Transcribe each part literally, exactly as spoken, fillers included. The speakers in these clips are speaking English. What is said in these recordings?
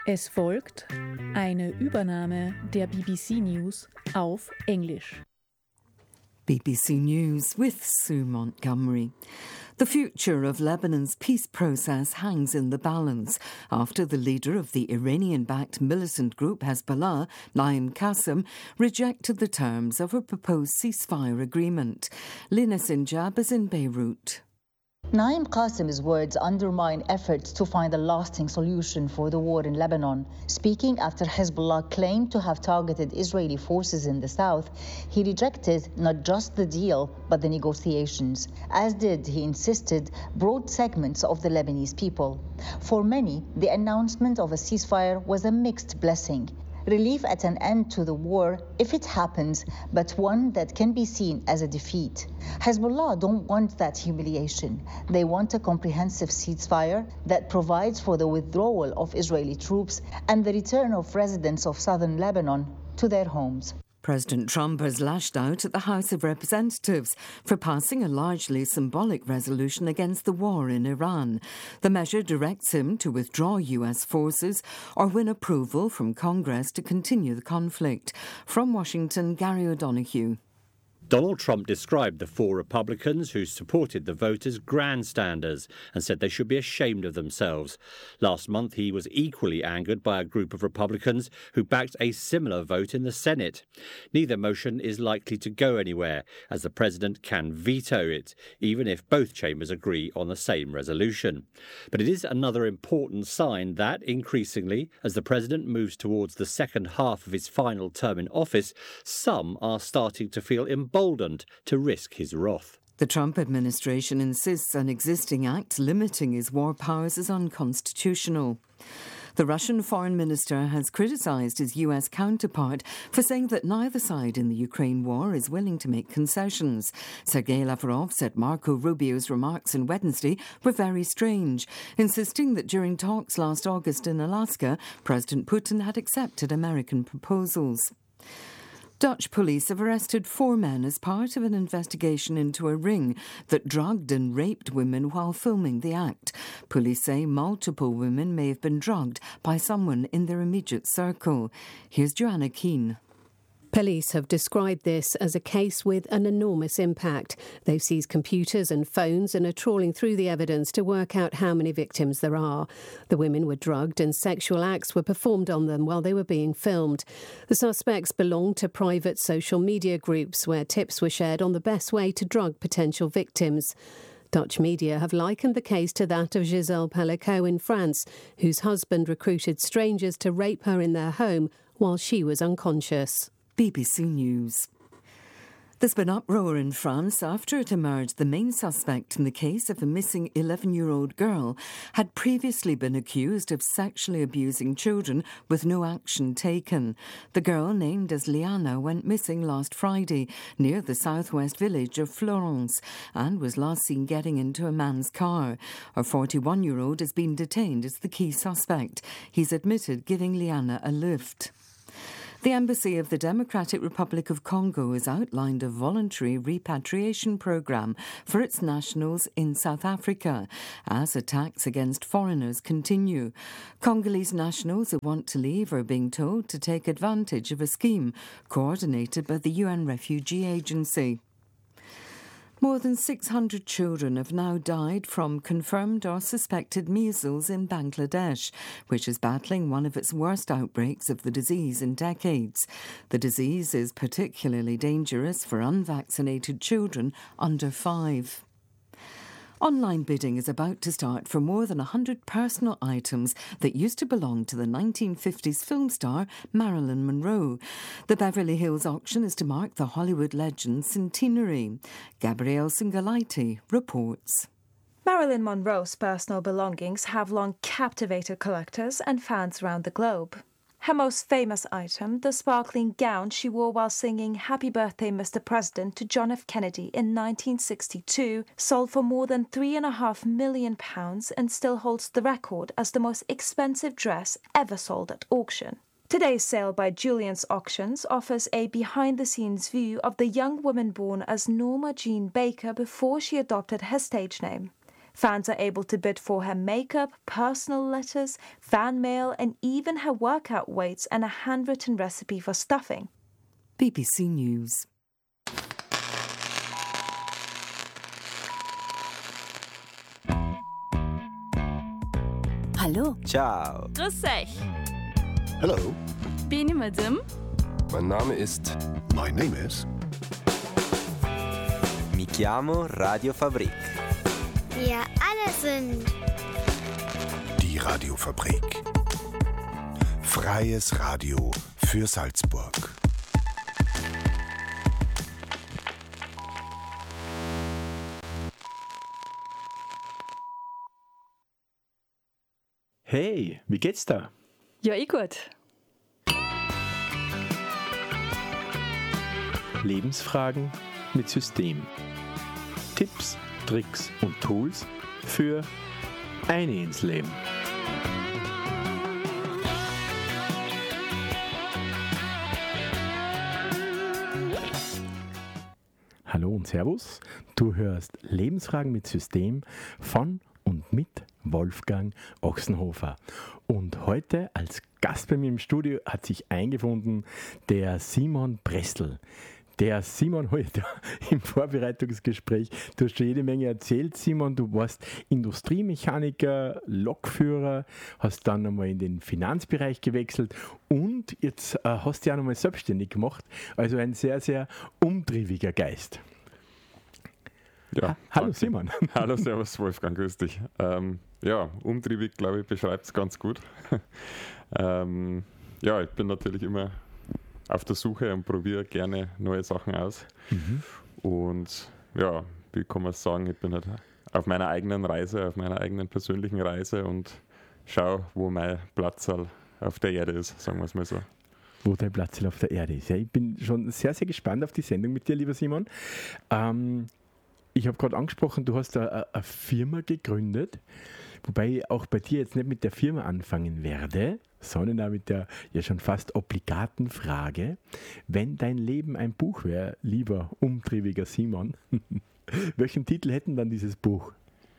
Es folgt eine Übernahme der B B C News auf Englisch. B B C News with Sue Montgomery. The future of Lebanon's peace process hangs in the balance after the leader of the Iranian-backed militant group Hezbollah, Naim Qassem, rejected the terms of a proposed ceasefire agreement. Lina Sinjab is in Beirut. Naim Qassem's words undermine efforts to find a lasting solution for the war in Lebanon. Speaking after Hezbollah claimed to have targeted Israeli forces in the south, he rejected not just the deal, but the negotiations, as did, he insisted, broad segments of the Lebanese people. For many, the announcement of a ceasefire was a mixed blessing. Relief at an end to the war, if it happens, but one that can be seen as a defeat. Hezbollah don't want that humiliation. They want a comprehensive ceasefire that provides for the withdrawal of Israeli troops and the return of residents of southern Lebanon to their homes. President Trump has lashed out at the House of Representatives for passing a largely symbolic resolution against the war in Iran. The measure directs him to withdraw U S forces or win approval from Congress to continue the conflict. From Washington, Gary O'Donoghue. Donald Trump described the four Republicans who supported the vote as grandstanders and said they should be ashamed of themselves. Last month, he was equally angered by a group of Republicans who backed a similar vote in the Senate. Neither motion is likely to go anywhere, as the president can veto it, even if both chambers agree on the same resolution. But it is another important sign that, increasingly, as the president moves towards the second half of his final term in office, some are starting to feel emboldened Emboldened to risk his wrath. The Trump administration insists an existing act limiting his war powers is unconstitutional. The Russian foreign minister has criticised his U S counterpart for saying that neither side in the Ukraine war is willing to make concessions. Sergei Lavrov said Marco Rubio's remarks on Wednesday were very strange, insisting that during talks last August in Alaska, President Putin had accepted American proposals. Dutch police have arrested four men as part of an investigation into a ring that drugged and raped women while filming the act. Police say multiple women may have been drugged by someone in their immediate circle. Here's Joanna Keane. Police have described this as a case with an enormous impact. They've seized computers and phones and are trawling through the evidence to work out how many victims there are. The women were drugged and sexual acts were performed on them while they were being filmed. The suspects belong to private social media groups where tips were shared on the best way to drug potential victims. Dutch media have likened the case to that of Gisèle Pelicot in France, whose husband recruited strangers to rape her in their home while she was unconscious. B B C News. There's been uproar in France after it emerged the main suspect in the case of a missing eleven-year-old girl had previously been accused of sexually abusing children with no action taken. The girl, named as Liana, went missing last Friday near the southwest village of Florence and was last seen getting into a man's car. A forty-one-year-old has been detained as the key suspect. He's admitted giving Liana a lift. The Embassy of the Democratic Republic of Congo has outlined a voluntary repatriation programme for its nationals in South Africa as attacks against foreigners continue. Congolese nationals who want to leave are being told to take advantage of a scheme coordinated by the U N Refugee Agency. More than six hundred children have now died from confirmed or suspected measles in Bangladesh, which is battling one of its worst outbreaks of the disease in decades. The disease is particularly dangerous for unvaccinated children under five. Online bidding is about to start for more than one hundred personal items that used to belong to the nineteen fifties film star Marilyn Monroe. The Beverly Hills auction is to mark the Hollywood legend's centenary. Gabrielle Singalaiti reports. Marilyn Monroe's personal belongings have long captivated collectors and fans around the globe. Her most famous item, the sparkling gown she wore while singing Happy Birthday, Mister President to John F. Kennedy in nineteen sixty-two, sold for more than three and a half million pounds and still holds the record as the most expensive dress ever sold at auction. Today's sale by Julien's Auctions offers a behind-the-scenes view of the young woman born as Norma Jean Baker before she adopted her stage name. Fans are able to bid for her makeup, personal letters, fan mail, and even her workout weights and a handwritten recipe for stuffing. B B C News. Hallo. Ciao. Grüß euch. Hello. Bin ich Madame? Mein Name ist. My name is. Mi chiamo Radio Fabrik. Wir alle sind. Die Radiofabrik. Freies Radio für Salzburg. Hey, wie geht's da? Ja, ich gut. Lebensfragen mit System. Tipps, Tricks und Tools für eine ins Leben. Hallo und Servus. Du hörst Lebensfragen mit System von und mit Wolfgang Ochsenhofer. Und heute als Gast bei mir im Studio hat sich eingefunden der Simon Bressel. Der Simon heute im Vorbereitungsgespräch, du hast schon jede Menge erzählt, Simon, du warst Industriemechaniker, Lokführer, hast dann einmal in den Finanzbereich gewechselt und jetzt äh, hast du ja nochmal selbstständig gemacht, also ein sehr, sehr umtriebiger Geist. Ja, ha- Hallo danke. Simon. Hallo, servus Wolfgang, grüß dich. Ähm, ja, umtriebig, glaube ich, beschreibt es ganz gut. ähm, ja, ich bin natürlich immer auf der Suche und probiere gerne neue Sachen aus. Mhm. Und ja, wie kann man sagen, ich bin halt auf meiner eigenen Reise, auf meiner eigenen persönlichen Reise und schaue, wo mein Platz auf der Erde ist, sagen wir es mal so. Wo dein Platz auf der Erde ist. Ja, ich bin schon sehr, sehr gespannt auf die Sendung mit dir, lieber Simon. Ähm, ich habe gerade angesprochen, du hast eine, eine Firma gegründet, wobei ich auch bei dir jetzt nicht mit der Firma anfangen werde, sondern auch mit der ja schon fast obligaten Frage, wenn dein Leben ein Buch wäre, lieber umtriebiger Simon, welchen Titel hätten dann dieses Buch?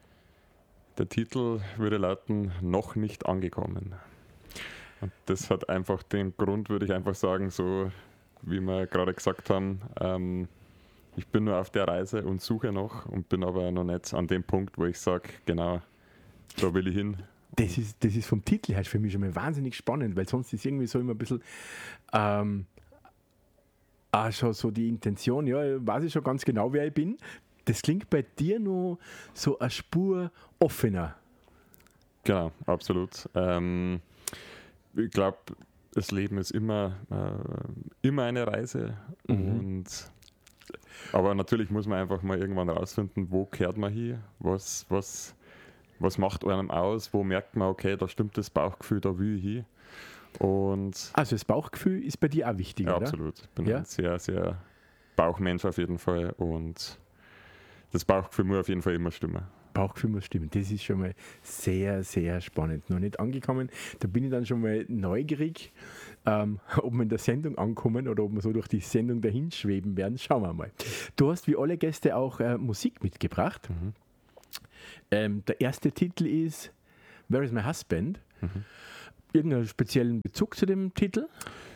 Der Titel würde lauten, noch nicht angekommen. Und das hat einfach den Grund, würde ich einfach sagen, so wie wir gerade gesagt haben, ähm, ich bin nur auf der Reise und suche noch und bin aber noch nicht an dem Punkt, wo ich sage, genau, da will ich hin. Das ist, das ist vom Titel her für mich schon mal wahnsinnig spannend, weil sonst ist irgendwie so immer ein bisschen ähm, auch schon so die Intention, ja, weiß ich schon ganz genau, wer ich bin. Das klingt bei dir nur so eine Spur offener. Genau, absolut. Ähm, ich glaube, das Leben ist immer, äh, immer eine Reise. Mhm. Und, aber natürlich muss man einfach mal irgendwann rausfinden, wo kehrt man hin, was, was, was macht einem aus, wo merkt man, okay, da stimmt das Bauchgefühl, da will ich hin. Und also das Bauchgefühl ist bei dir auch wichtig, ja, oder? Absolut. Ich bin ja? ein sehr, sehr Bauchmensch auf jeden Fall und das Bauchgefühl muss auf jeden Fall immer stimmen. Bauchgefühl muss stimmen. Das ist schon mal sehr, sehr spannend. Noch nicht angekommen. Da bin ich dann schon mal neugierig, ähm, ob wir in der Sendung ankommen oder ob wir so durch die Sendung dahin schweben werden. Schauen wir mal. Du hast wie alle Gäste auch äh, Musik mitgebracht. Mhm. Ähm, der erste Titel ist Where is my husband? Mhm. Irgendeinen speziellen Bezug zu dem Titel?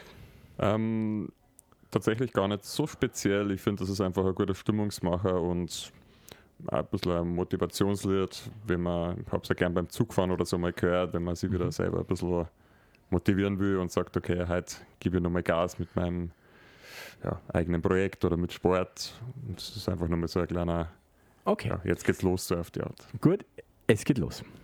Ähm, tatsächlich gar nicht so speziell. Ich finde, das ist einfach ein guter Stimmungsmacher und ein bisschen ein Motivationslied, wenn man, ich habe es ja gern beim Zugfahren oder so mal gehört, wenn man sich wieder selber ein bisschen motivieren will und sagt, okay, heute gebe ich nochmal Gas mit meinem ja, eigenen Projekt oder mit Sport. Und das ist einfach nochmal so ein kleiner, okay. Ja, jetzt geht's los, so auf die Art. Gut, es geht los.